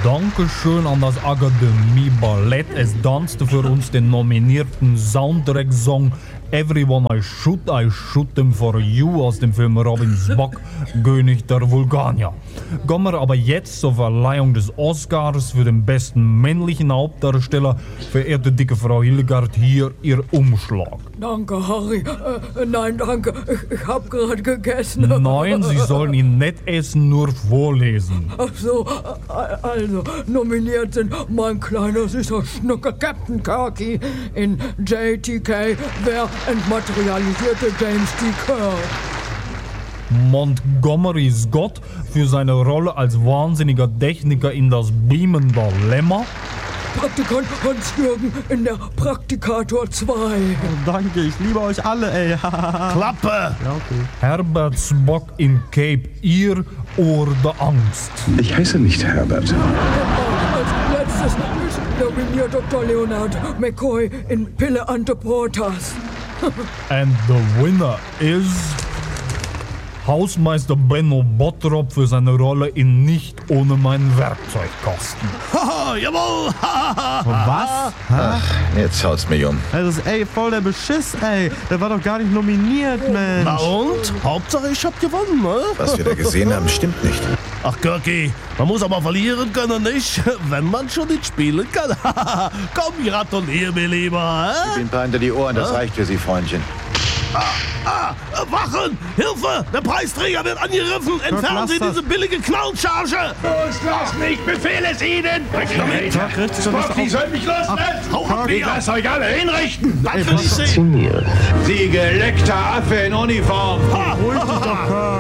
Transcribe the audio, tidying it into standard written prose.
Dankeschön an das Akademie Ballett. Es tanzte für uns den nominierten Soundtrack-Song Everyone I Shoot Them For You aus dem Film Robins Bock, König der Vulkanier. Kommen wir aber jetzt zur Verleihung des Oscars für den besten männlichen Hauptdarsteller. Verehrte dicke Frau Hildegard, hier Ihr Umschlag. Danke, Harry. Nein, danke. Ich hab gerade gegessen. Nein, Sie sollen ihn nicht essen, nur vorlesen. Ach so, also nominiert sind mein kleiner süßer Schnucke Captain Kirky in JTK, wer entmaterialisierte James T. Kirk. Montgomery Scott für seine Rolle als wahnsinniger Techniker in das Beamen der Lämmer. Praktikant Hans-Jürgen in der Praktikator 2. Oh, danke, ich liebe euch alle, ey. Klappe! Ja, okay. Herbert Spock in Cape Ear, Ohr der Angst. Ich heiße nicht Herbert. Als letztes ist nominiert Dr. Leonard McCoy in Pille Ante Portas. And the winner is Hausmeister Benno Bottrop für seine Rolle in Nicht ohne meinen Werkzeugkasten. Haha, jawohl! Was? Ach, jetzt haut's mich um. Das ist, voll der Beschiss, ey. Der war doch gar nicht nominiert, Mensch. Na und? Hauptsache ich hab gewonnen, ne? Was wir da gesehen haben, stimmt nicht. Ach, Kirky, man muss aber verlieren können, nicht? Wenn man schon nicht spielen kann. Komm, gratulier mir lieber, Gib ihm ein paar hinter die Ohren, das reicht für Sie, Freundchen. Wachen! Hilfe! Der Preisträger wird angegriffen! Entfernen Sie diese billige Knallcharge! Los, nicht! Befehl es Ihnen! Spock, Sie sollen mich loslassen! Hau ab, Ich lasse euch alle hinrichten! Was will ich sehen? Sie geleckter Affe in Uniform! Ruhig dich doch, Kirk.